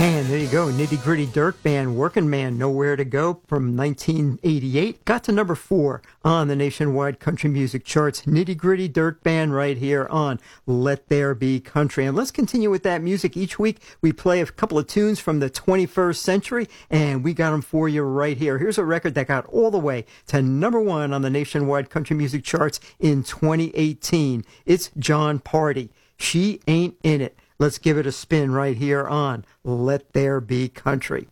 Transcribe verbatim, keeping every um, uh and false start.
And there you go, Nitty Gritty Dirt Band, Working Man, Nowhere to Go from nineteen eighty-eight. Got to number four on the nationwide country music charts. Nitty Gritty Dirt Band right here on Let There Be Country. And let's continue with that music. Each week we play a couple of tunes from the twenty-first century, and we got them for you right here. Here's a record that got all the way to number one on the nationwide country music charts in twenty eighteen. It's Jon Pardi. She Ain't In It. Let's give it a spin right here on Let There Be Country.